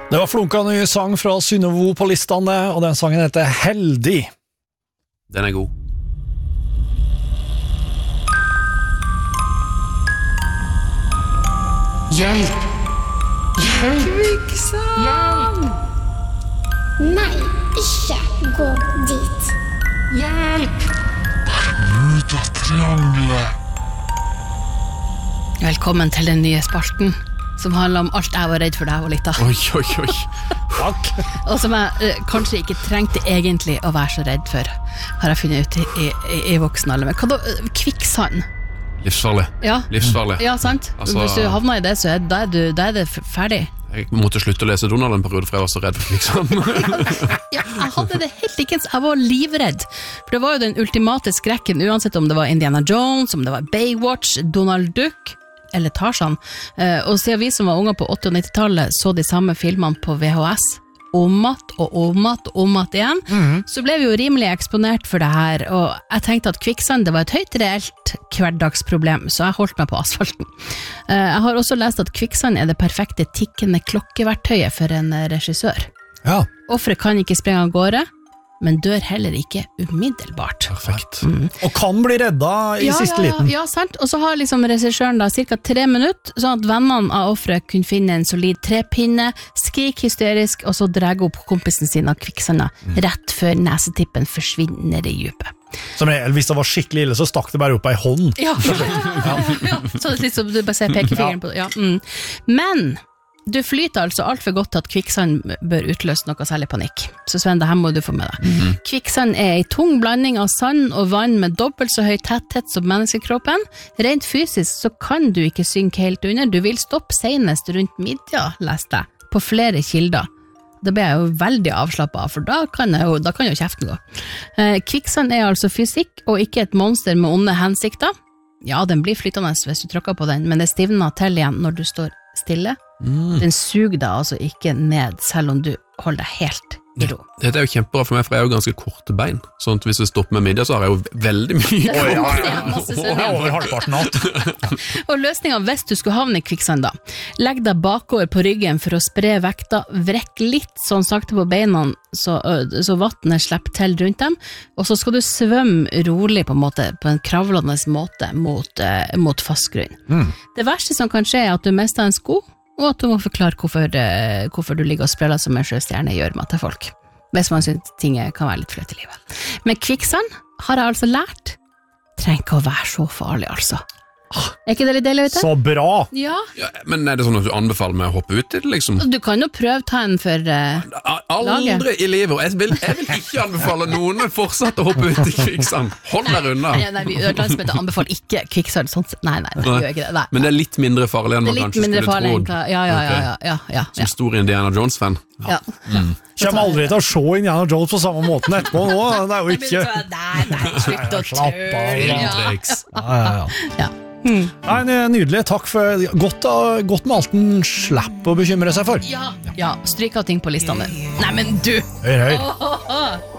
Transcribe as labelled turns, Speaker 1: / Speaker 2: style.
Speaker 1: Det var flunka ny sang fra Synnøve på listene, og den sangen heter Heldig.
Speaker 2: Den god.
Speaker 3: Hjelp! Kvikksand!
Speaker 4: Nei, ikke gå dit.
Speaker 3: Hjelp! Ut av triangelet.
Speaker 5: Velkommen til den nye spalten, som handler om alt jeg var redd for da jeg var liten.
Speaker 2: Oi.
Speaker 1: Takk.
Speaker 5: Og som jeg kanskje ikke trengte egentlig å være så redd for, har jeg funnet ut i voksen alder. Men hva da? Kvikksand?
Speaker 2: Livsfarlig.
Speaker 5: Ja.
Speaker 2: Livsfarlig.
Speaker 5: Ja, sant?
Speaker 2: Altså-
Speaker 5: Hvis du havner i det, så da er det ferdig.
Speaker 2: Jeg måtte slutte å lese Donald en periode, for jeg var så redd for kvikksand.
Speaker 5: Ja, jeg hadde det helt likens. Jeg var livredd. For det var jo den ultimate skrekken, uansett om det var Indiana Jones, om det var Baywatch, Donald Duck, eller Tarzan. Og siden vi som var unger på 80- og 90-tallet så de samme filmene på VHS, om at igjen, så ble vi jo rimelig eksponert for det her, og jeg tenkte at kvikksand det var et høyt reelt hverdagsproblem, så jeg holdt meg på asfalten. Jeg har også lest at kvikksand er det perfekte tikkende klokkeverktøyet for en regissør.
Speaker 1: Ja.
Speaker 5: Offeret kan ikke sprenge av gårde, men dør heller ikke umiddelbart.
Speaker 2: Perfekt.
Speaker 1: Og kan bli redda i siste liten.
Speaker 5: Ja, sant. Og så har liksom regissøren da cirka 3 minutter, sånn at vennene av offeret kunne finne en solid trepinne, skrik hysterisk, og så dra opp kompisen sin av kvikksanda, rett før nesetippen forsvinner i djupet.
Speaker 1: Som regel, hvis det var skikkelig ille, så stakk det bare opp ei hånd.
Speaker 5: Ja. Så det er litt som du bare ser pekefingeren på. Ja. Men du flyter altså alt for godt til at kvikksand bør utløse noe særlig panikk. Så Sven, det her må du få med deg. Kvikksand er en tung blanding av sand og vann med dobbelt så høy tetthet som menneskekroppen. Rent fysisk så kan du ikke synke helt under. Du vil stoppe senest rundt middag, leste jeg, på flere kilder. Da ble jeg jo veldig avslappet av, for da kan jo kjeften gå. Kvikksand er altså fysikk, og ikke et monster med onde hensikter. Ja, den blir flytende hvis du trykker på den, men det stivner til igjen når du står stille. Den suger deg altså ikke ned, selv om du holder deg helt i ro.
Speaker 2: Dette er jo kjempebra for meg, for jeg har jo ganske korte bein. Sånn at hvis jeg stopper med middag, så har jeg jo veldig mye.
Speaker 5: Masse søvn.
Speaker 1: Det er over halvparten alt.
Speaker 5: Og løsningen hvis du skulle havne i kvikksand da, legg deg bakover på ryggen for å spre vekta, vrekk litt sånn sakte på beina så vattnet slipper til rundt dem, og så skal du svømme rolig på en kravlende måte mot fast grunn. Det verste som kan skje er at du mister en sko, og at du må forklare hvorfor du ligger og spreller som en sjøstjerne gjør med til folk, hvis man synes ting kan være litt fløt i livet. Men kvikksand har jeg altså lært, trenger ikke å være så farlig altså. Er ikke det litt deilig, vet du?
Speaker 1: Så bra!
Speaker 5: Ja.
Speaker 2: Ja, men er det sånn at du anbefaler meg å hoppe ut i det, liksom?
Speaker 5: Du kan jo prøve ta en for
Speaker 2: Aldri i livet, og jeg vil ikke anbefale noen fortsatt å hoppe ut i kvikksand. Hold deg unna.
Speaker 5: Nei, vi ødelandsmøte anbefaler ikke kvikksand, sånn. Nei, vi gjør ikke det. Nei.
Speaker 2: Men det er litt mindre farlig enn man kanskje skulle trodd.
Speaker 5: Ja.
Speaker 2: Som stor Indiana Jones-fan.
Speaker 5: Ja.
Speaker 1: Kommer aldri til å se Indiana Jones på samme måten etterpå nå, det er jo ikke...
Speaker 5: Nei, slutt å tøle. Ja.
Speaker 1: Nei, nydelig, takk for godt med alt den slipper å bekymre seg for.
Speaker 5: Ja, stryk av ting på listene. Nei, men du!
Speaker 1: Hei.